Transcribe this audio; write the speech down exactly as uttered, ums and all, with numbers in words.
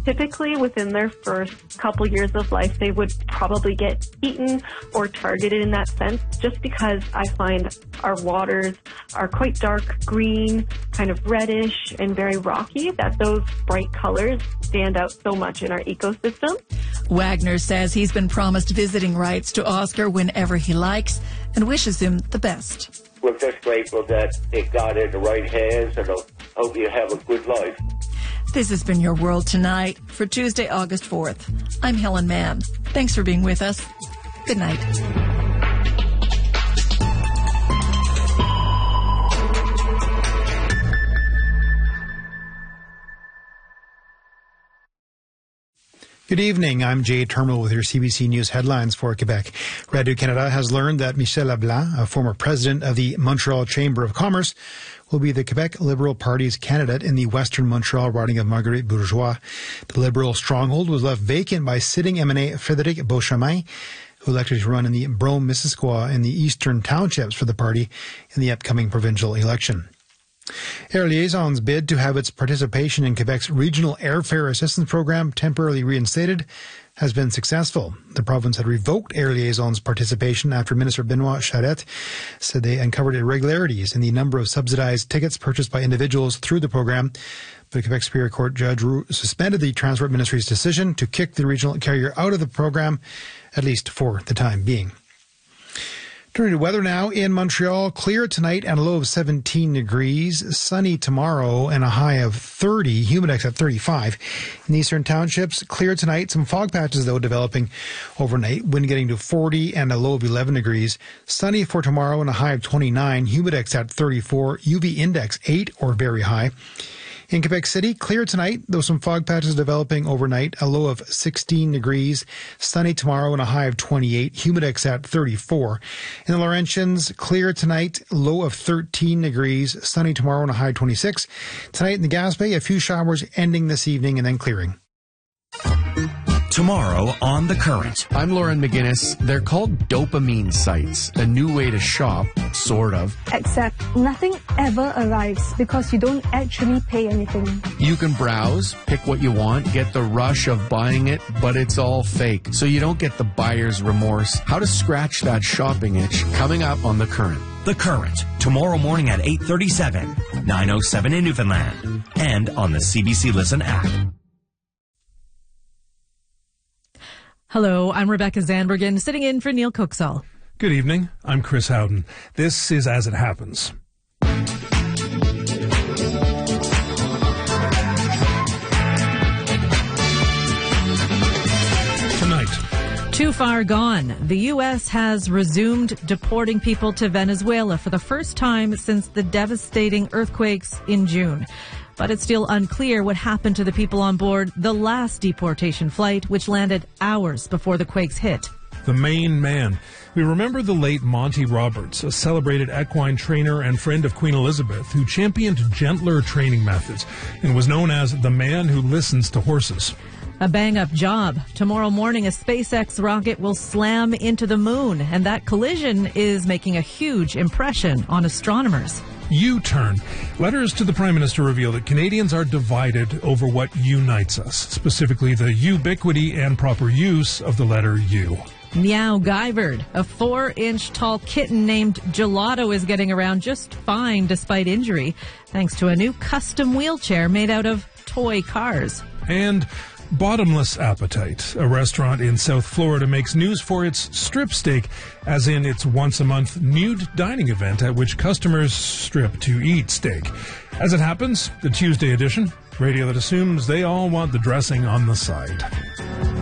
Typically, within their first couple years of life, they would probably get eaten or targeted in that sense, just because I find our waters are quite dark green, kind of reddish, and very rocky, that those bright colors stand out so much in our ecosystem. Wagner says he's been promised visiting rights to Oscar whenever he likes and wishes him the best. We're just grateful that it got in the right hands, and I hope you have a good life. This has been Your World Tonight for Tuesday, August fourth. I'm Helen Mann. Thanks for being with us. Good night. Good evening. I'm Jay Terminal with your C B C News headlines for Quebec. Radio-Canada has learned that Michel Leblanc, a former president of the Montreal Chamber of Commerce, will be the Quebec Liberal Party's candidate in the Western Montreal riding of Marguerite Bourgeois. The Liberal stronghold was left vacant by sitting M N A Frédéric Beauchemin, who elected to run in the Brome-Missisquoi and the Eastern Townships for the party in the upcoming provincial election. Air Liaison's bid to have its participation in Quebec's Regional Airfare Assistance Program temporarily reinstated has been successful. The province had revoked Air Liaison's participation after Minister Benoit Charette said they uncovered irregularities in the number of subsidized tickets purchased by individuals through the program. But a Quebec Superior Court judge suspended the Transport Ministry's decision to kick the regional carrier out of the program, at least for the time being. Turning to weather now in Montreal, clear tonight and a low of seventeen degrees, sunny tomorrow and a high of thirty, humidex at thirty-five. In the eastern townships, clear tonight, some fog patches though developing overnight, wind getting to forty and a low of eleven degrees. Sunny for tomorrow and a high of twenty-nine, humidex at thirty-four, U V index eight or very high. In Quebec City, clear tonight, though some fog patches developing overnight, a low of sixteen degrees, sunny tomorrow and a high of twenty-eight, humidex at thirty-four. In the Laurentians, clear tonight, low of thirteen degrees, sunny tomorrow and a high of twenty-six. Tonight in the Gaspé, a few showers ending this evening and then clearing. Tomorrow on The Current. I'm Lauren McGinnis. They're called dopamine sites, a new way to shop, sort of. Except nothing ever arrives because you don't actually pay anything. You can browse, pick what you want, get the rush of buying it, but it's all fake, so you don't get the buyer's remorse. How to scratch that shopping itch, coming up on The Current. The Current, tomorrow morning at eight thirty-seven, nine oh seven in Newfoundland, and on the C B C Listen app. Hello, I'm Rebecca Zandbergen, sitting in for Neil Cooksall. Good evening. I'm Chris Howden. This is As It Happens. Tonight. Too far gone. The U S has resumed deporting people to Venezuela for the first time since the devastating earthquakes in June. But it's still unclear what happened to the people on board the last deportation flight, which landed hours before the quakes hit. The main man. We remember the late Monty Roberts, a celebrated equine trainer and friend of Queen Elizabeth, who championed gentler training methods and was known as the man who listens to horses. A bang-up job. Tomorrow morning, a SpaceX rocket will slam into the moon, and that collision is making a huge impression on astronomers. U-turn. Letters to the Prime Minister reveal that Canadians are divided over what unites us, specifically the ubiquity and proper use of the letter U. Meow Guyvered. A four-inch tall kitten named Gelato is getting around just fine despite injury, thanks to a new custom wheelchair made out of toy cars. And Bottomless Appetite, a restaurant in South Florida, makes news for its strip steak, as in its once-a-month nude dining event at which customers strip to eat steak. As it happens, the Tuesday edition, radio that assumes they all want the dressing on the side.